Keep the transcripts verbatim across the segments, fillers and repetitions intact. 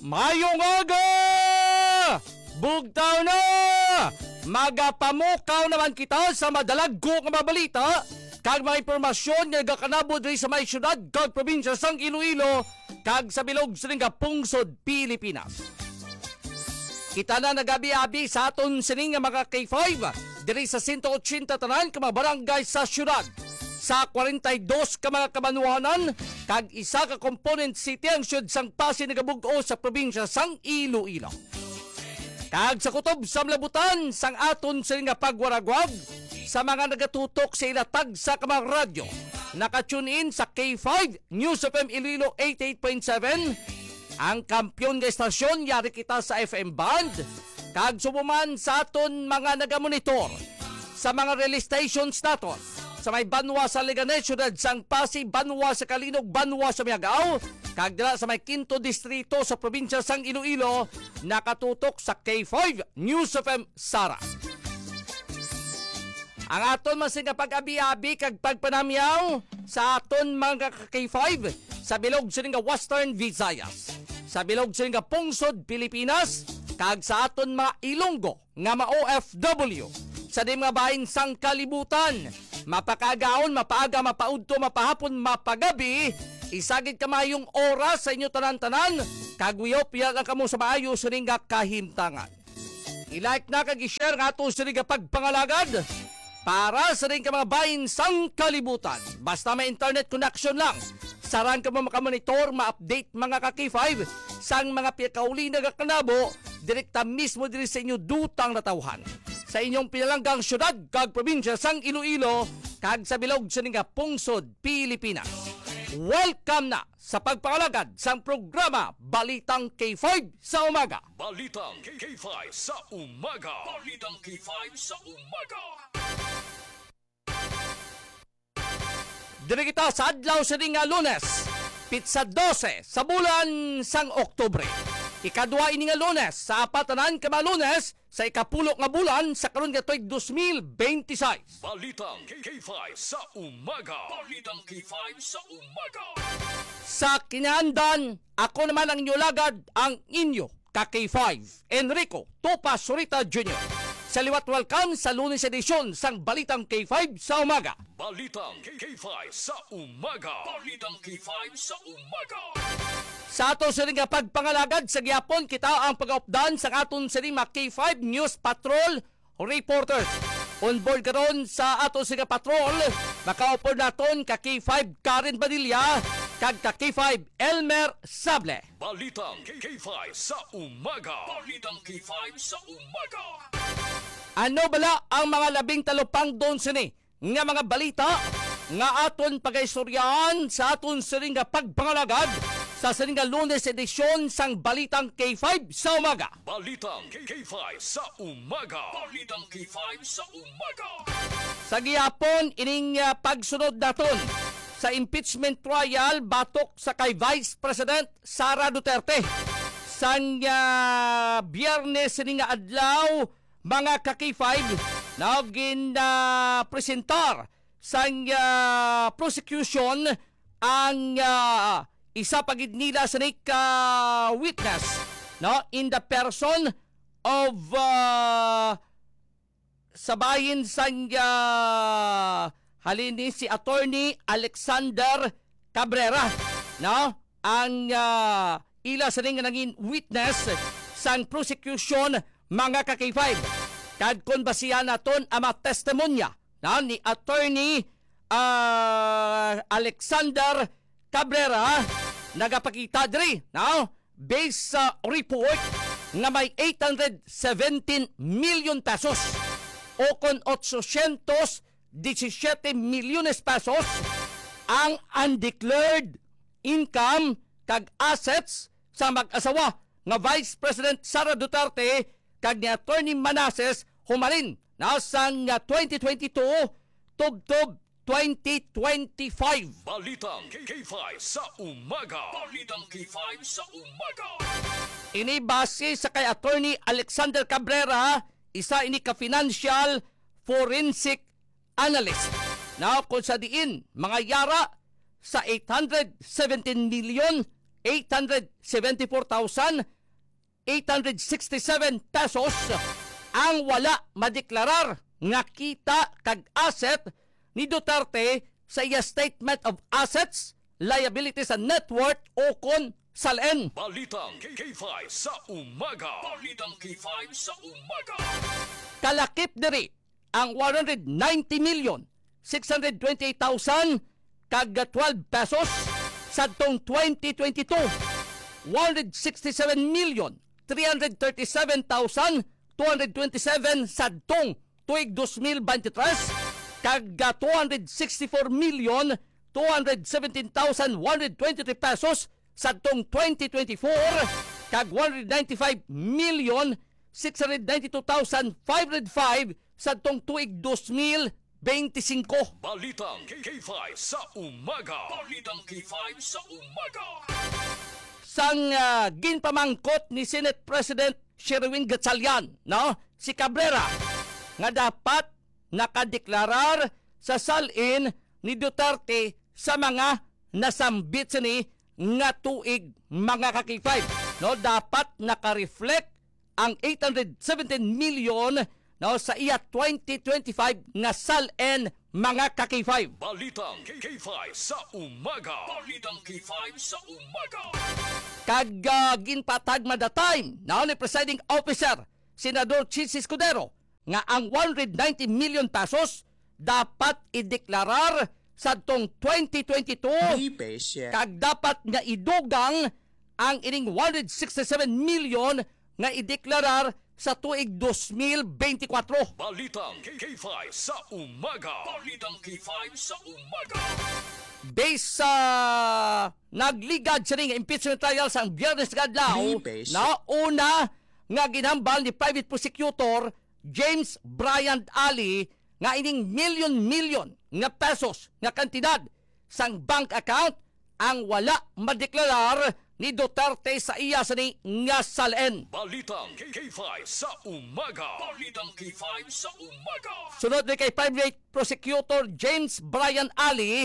Mayong aga! Bugtaw na! Magapamukaw naman kita sa madalagko nga mabalita kag mga impormasyon nga gakanabo diri sa may syudad kag probinsya sang Iloilo kag sa bilog sa nga pungsod Pilipinas. Kita na nagabi-abi sa aton sining nga mga K five diri sa one eighty tanan ka mga barangay sa syudad. Sa forty-two ka mga kamanuhanan kag isa ka component city ang syud sang Pasig nagabug-o sa probinsya sang Iloilo. Kag sa kutob sa mlabutan sang aton sa nga pagwaragwag sa mga nagatutok sa ilatag sa kamang radyo. Naka-tune in sa K five News F M Iloilo eighty-eight point seven. Ang kampyon nga estasyon yari kita sa F M band. Kag sumuman sa aton mga nagamonitor sa mga relay stations naton sa may Banwa sa Leganés, syudad sang Pasig, Banwa sa Kalinog, Banwa sa Miagao, kag dira sa may Quinto Distrito sa probinsya sang Iloilo, nakatutok sa K five News F M Sara. Ang aton masing pag-abi-abi kag pagpanamyaw sa aton mga K five sa bilog sa nga Western Visayas, sa bilog sa nga pungsod Pilipinas, kag sa aton mga Ilonggo nga ma-O F W sa di mga bahin sang kalibutan. Mapakagaon, mapaaga, mapaudto, mapahapon, mapagabi, isagid kamayong oras sa inyo tanan-tanan, kagwiyop yan ang kamo sa maayo sa ring kahimtangan. I-like na kag i-share nga ito sa ring pagpangalagad para sa ring ka mga bahin sang kalibutan. Basta may internet connection lang, saran ka mo makamonitor, ma-update mga ka K five sang mga pinakauli na kakanabo, direkta mismo diri sa inyo dutang natawhan. Sa inyong pinalanggang syudad kag probinsya sang Iloilo kag sa bilog sa nga pungsod Pilipinas. Welcome na sa pagpangalagad sang programa Balitang K five sa Umaga. Balitang K five sa Umaga. Balitang K five sa Umaga. Diri kita sa adlaw sa nga Lunes, pitsa twelve sa bulan sang Oktubre. Ikadua ini nga Lunes sa apatanan ka mga Lunes sa ikapulo nga bulan sa karon nga tuig two thousand twenty-six. Balitang K five sa Umaga. Balitang K five sa Umaga. Sa kinaandan, ako naman ang inyolagad ang inyo ka K five, Enrico Topa Surita Junior Sa liwat welcome sa Lunes edisyon sang Balitang K five sa Umaga. Balitang K five sa Umaga. Balitang K five sa Umaga. Sa ato sa ring pagpangalagad sa gyapon kita ang pag-updan sa aton sa ring K five News Patrol reporters. On board karon sa ato sa patrol, maka-upod naton ka K five Karen Badilla kag ka K five Elmer Sable. Balitang K five sa Umaga. Balitang K five sa Umaga. Ano bala ang mga labing talupang doon sini nga mga balita nga aton pagaistoryahan sa aton sa ring pagpangalagad sa sining Lunes edisyon sang Balitang K five sa Umaga. Balitang K five sa Umaga. Balitang K five sa Umaga. Sa gihapon ining uh, pagsunod naton sa impeachment trial batok sa kay Vice President Sara Duterte. Sang uh, Biyernes ining adlaw mga ka K five na gin uh, presentar sang uh, prosecution ang uh, isa pagid nila sa nika witness, no, in the person of uh, sa bahin sang uh, halini si Attorney Alexander Cabrera, no, ang uh, ila sa ning naging witness sang prosecution mga ka K five. Kad kon basihan naton ang mga testimonya, no, ni Attorney uh, Alexander Cabrera, nagapakita diri, no, based sa report nga may eight hundred seventeen million pesos o kon eight hundred seventeen milyones pesos ang undeclared income kag assets sa mag-asawa nga Vice President Sara Duterte kag ni Attorney Manases humalin na sang twenty twenty-two tubtob twenty twenty-five. Balitang K five sa Umaga. Balitang K five sa Umaga. Ini base sa kay Attorney Alexander Cabrera, isa ini ka financial forensic analyst. Na kung sa diin mga yara sa eight hundred seventeen million eight hundred seventy-four thousand eight hundred sixty-seven pesos ang wala madeklarar nga kita kag asset ni Duterte sa iya Statement of Assets, Liabilities and Net Worth o kon S A L N. Balitang K five sa umaga. Balitang K five sa umaga. Kalakip diri ang one hundred ninety million six hundred twenty-eight thousand kag twelve pesos sa tong twenty twenty-two. one hundred sixty-seven million three hundred thirty-seven thousand two hundred twenty-seven sa tong tuig twenty twenty-three kag two hundred sixty-four million two hundred seventeen thousand one hundred twenty-three pesos sa tong twenty twenty-four kag one hundred ninety-five million six hundred ninety-two thousand five hundred five sa tong tuig twenty twenty-five. Balitang K five sa umaga. Balitang K five sa umaga. Sang uh, ginpamangkot ni Senate President Sherwin Gatchalian, no? Si Cabrera, nga dapat nakadeklarar sa salin ni Duterte sa mga nasambit sini nga tuig mga kakifay. No, dapat naka-reflect ang eight hundred seventeen million no sa iya twenty twenty-five nga salin mga kakifay. Balitang K five sa umaga. Balitang K five sa umaga. Kag uh, ginpatag mada time na ni presiding officer Senador Chis Escudero nga ang one hundred ninety million pesos dapat ideklarar sa tong twenty twenty-two kag dapat nga idugang ang ining one hundred sixty-seven million nga ideklarar sa tuig twenty twenty-four. Balitang K five sa umaga. Balitang K five sa umaga. Based sa nagligad sa ring impeachment trial sa Biyernes kadlaw na una nga ginambal ni private prosecutor James Bryant Ali nga ining million-million nga pesos nga kantidad sang bank account ang wala madeklarar ni Duterte sa iya sa ni nga S A L N. Balitang K five sa umaga. Balitang K five sa umaga. Sunod ni kay private prosecutor James Bryant Ali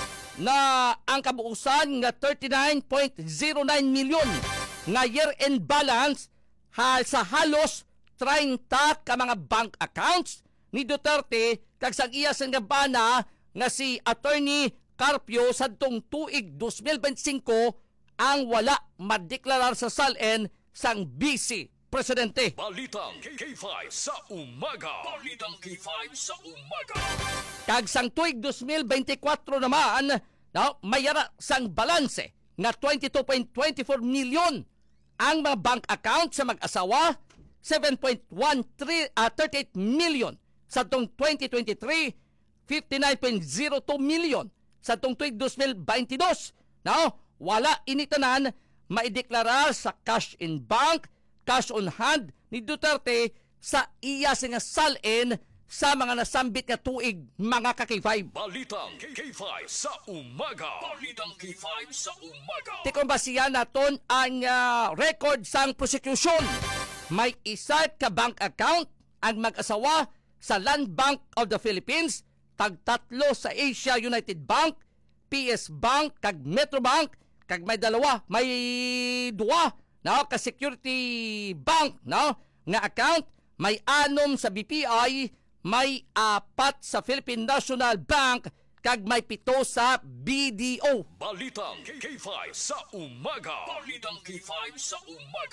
na ang kabuusan nga thirty-nine point zero nine million nga year-end balance hal sa halos thirty ka mga bank accounts ni Duterte kag sang iya sa nga bana nga si Attorney Carpio sadtong tuig twenty twenty-five ang wala madeklarar sa S A L N sang Vice Presidente. Balitang K five sa umaga. Balitang K five sa umaga. Kag sang tuig twenty twenty-four naman, no, mayara sang balanse nga twenty-two point two four million ang mga bank account sa mag-asawa, seven point one three, uh, thirty-eight million sa tong twenty twenty-three, fifty-nine point zero two million sa tong tuig twenty twenty-two. No, wala initanan maideklarar sa cash in bank, cash on hand ni Duterte sa iya sa nga S A L N sa mga nasambit nga tuig mga kakifay. Balitang K five sa umaga. Balitang K five sa umaga. Tikong basihan naton ang uh, record sang prosecution. May isa ka bank account ang mag-asawa sa Land Bank of the Philippines, tagtatlo sa Asia United Bank, P S Bank kag Metro Bank, kag may dalawa, may duwa no ka Security Bank no nga account, may anom sa B P I, may apat sa Philippine National Bank kag may pito sa B D O. Balitang K five sa umaga. Balitang K five sa umaga.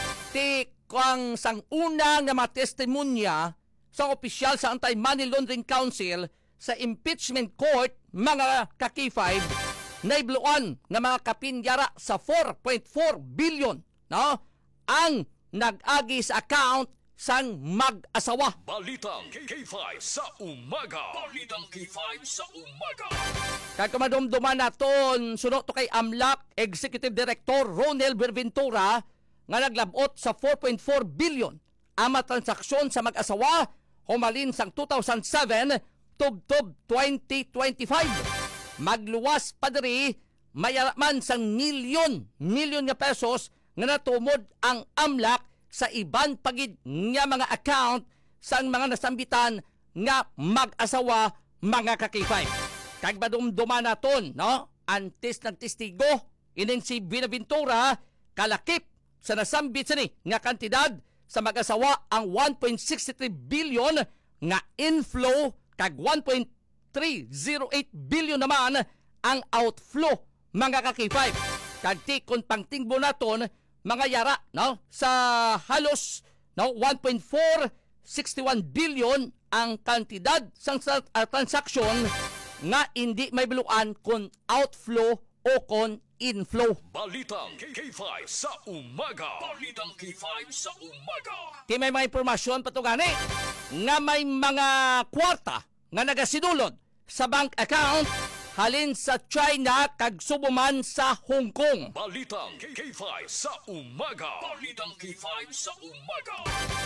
Tikang sang una nga mga testimonya sa opisyal sa Anti-Money Laundering Council sa impeachment court mga ka-K five naibluan nga mga kapinyara sa four point four billion no ang nag-agi sa account sang mag-asawa. Balitang K five sa umaga. Balitang K five sa umaga. Kag kumadumduman naton sunod to kay AMLAC Executive Director Ronel Berventura nga naglabot sa four point four billion ang mga transaksyon sa mag-asawa humalin sang two thousand seven tubtob twenty twenty-five. Magluwas pa diri mayaraman sang milyon milyon nga pesos nga natumod ang AMLAC sa iban pagid nga mga account sang mga nasambitan nga mag-asawa mga kakifay. Kag madumduman naton no antes nagtestigo ining si Binaventura kalakip sa nasambit sini nga kantidad sa mag-asawa ang one point six three billion nga inflow kag one point three zero eight billion naman ang outflow mga ka-K five. Kag tikon pangtingbo naton mga yara no sa halos no one point four six one billion ang kantidad sang sa uh, transaksyon nga hindi may biluan kon outflow o kon inflow. Balitang K five sa umaga. Balitang K five sa umaga. Di may mga impormasyon patugani nga may mga kwarta nga nagasinulod sa bank account halin sa China kag subuman sa Hong Kong. Balitang K five sa umaga. Balitang K five sa umaga.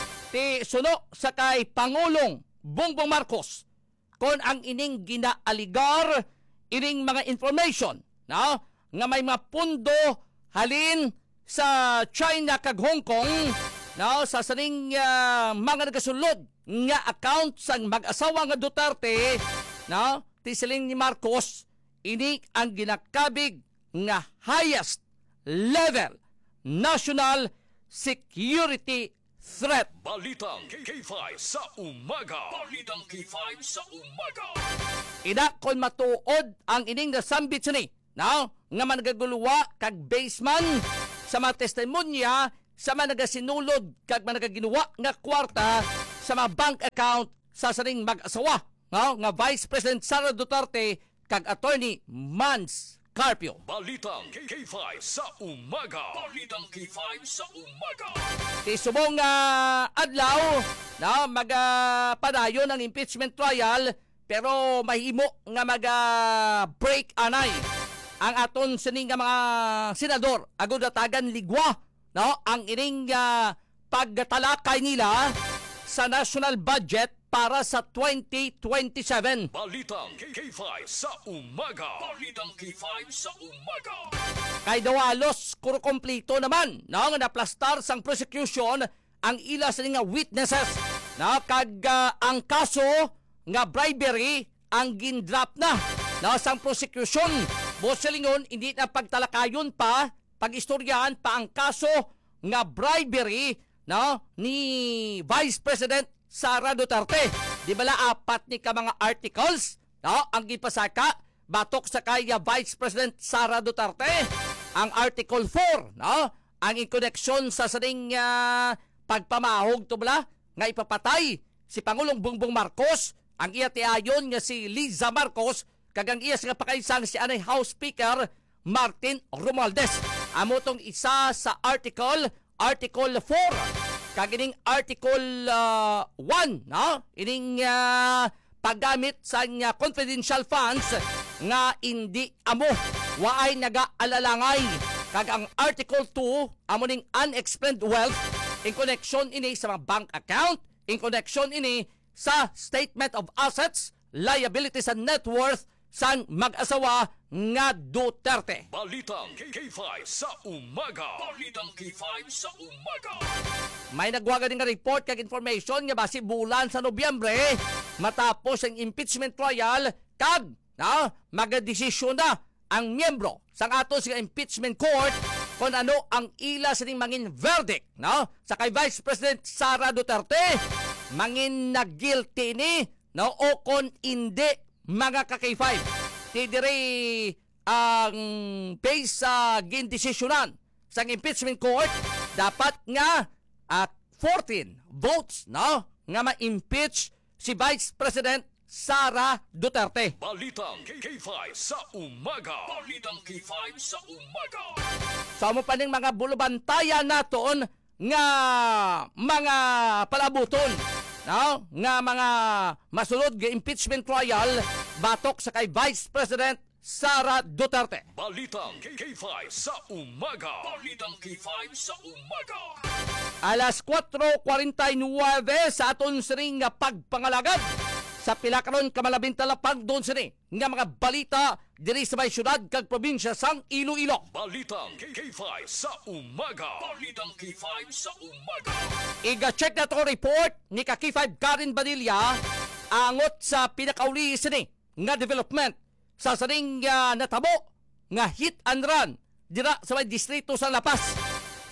Ti suno sa kay Pangulong Bongbong Marcos kon ang ining ginaaligar ining mga information no nga may mga pundo halin sa China kag Hong Kong no sa saning uh, mga nagasulod nga account sang mag-asawa nga Duterte no ti siling ni Marcos ini ang ginakabig nga highest level national security threat. Balitang K five sa umaga. Balitang K five sa umaga. Ida kon matuod ang ining nasambit sini no nga managaguluwa kag baseman sa mga testimonya sa mga nagasinulod kag mga nagaginuwa nga kwarta sa mga bank account sa saring mag-asawa no nga Vice President Sara Duterte kag Attorney Mans Carpio. Balitang K five sa umaga. Balitang K five sa umaga. Ti subong uh, adlaw no magapadayon ang impeachment trial pero mahimo nga maga-break anay ang aton sini nga mga senador agud datagan ligwa no ang ining uh, pagtalakay nila sa national budget para sa twenty twenty-seven. Balitang K five sa umaga. Balitang K five sa umaga. Kay dawalos kuro kompleto naman no nga naplastar sang prosecution ang ila sa nga witnesses no kag uh, ang kaso nga bribery ang gindrap na no sang prosecution. Boselingon hindi na pagtalakayon pa pagistoryahan pa ang kaso nga bribery no ni Vice President Sara Duterte. Di bala apat ni ka mga articles no ang gipasaka batok sa kaya Vice President Sara Duterte. Ang Article four no ang in-connection sa saning uh, pagpamahog to bala nga ipapatay si Pangulong Bongbong Marcos, ang iya ti ayon nga si Liza Marcos kag ang iya nga pakaisang si anay House Speaker Martin Romualdez. Amo tong isa sa article Article four kag ining Article uh, one no ining uh, paggamit sa uh, confidential funds nga hindi amo waay nagaalalangay. Kag ang Article two amo ning unexplained wealth in connection ini sa mga bank account, in connection ini sa statement of assets, liabilities and net worth sang mag-asawa nga Duterte. Balitang K five sa umaga. Balitang K five sa umaga. May nagwaga din nga report kag information nga basi bulan sa Nobyembre matapos ang impeachment trial kag na magadesisyon na ang miyembro sang ato sa impeachment court kung ano ang ila sining mangin verdict no sa kay Vice President Sara Duterte mangin na guilty ni no o kon hindi mga ka-K five. Ti diri ang base sa gindesisyonan sa impeachment court dapat nga at fourteen votes no nga ma-impeach si Vice President Sara Duterte. Balitang K five sa umaga. Balitang K five sa umaga. Sa mo pa ning mga bulubantayan naton nga mga palabuton no nga mga masulod nga impeachment trial batok sa kay Vice President Sara Duterte. Balitang K five sa umaga. Balitang K five sa umaga. Alas four forty-nine sa aton siring nga pagpangalagad sa pila karon kamalabing talapag doon sini nga mga balita diri sa may syudad kag probinsya sang Iloilo. Balitang K five sa umaga. Balitang K five sa umaga. Iga-check na to report ni ka K five Karen Badilla angot sa pinakauli sini nga development sa saning uh, natabo nga hit and run dira sa may distrito sa La Paz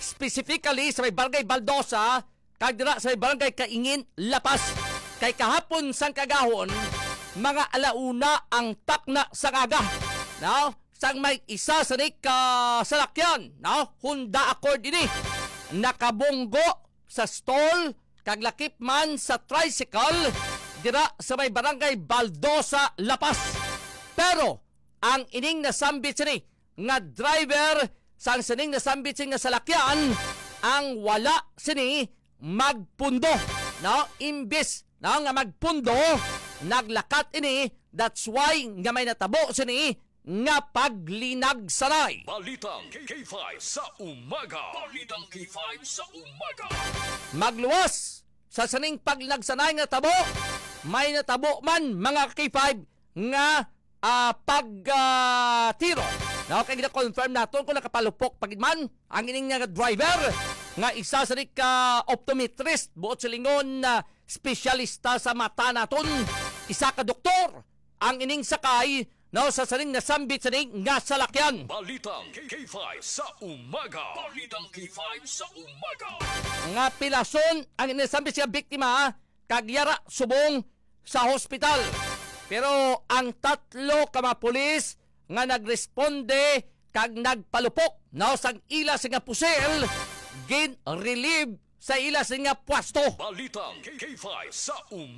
specifically sa may barangay Baldosa kag dira sa may barangay Kaingin, Lapas. Kay kahapon sang kagahon mga alauna ang takna sa kaga. No? Sang may isa sa ni ka salakyan, no? Honda Accord ini nakabunggo sa stall kag lakip man sa tricycle dira sa may barangay Baldosa, Lapas. Pero ang ining nasambit sini nga driver sang sining nasambit sini nga salakyan ang wala sini magpundo, no? Imbis no nga magpundo naglakat ini, that's why nga may natabo sini nga paglinag sanay. Balitang K five sa umaga. Balitang K five sa umaga. Magluwas sa saning paglinag sanay nga tabo, may natabo man mga K five nga uh, pagtiro. Uh, no, kaya gina-confirm naton kung nakapalupok pagidman ang ining nga driver nga isa sa rin ka optometrist buot sa lingon na uh, spesyalista sa mata naton, isa ka doktor ang ining sakay no sa saning nasambit sa ning nga salakyan. Balitang K five sa umaga. Balitang K five sa umaga. Nga pilason ang nasambit siya biktima kagyara subong sa hospital. Pero ang tatlo ka mga pulis nga nagresponde kag nagpalupok no sang ila sa nga pusel gin relieve sa ila sa nga pwesto. Balitang K five sa umaga.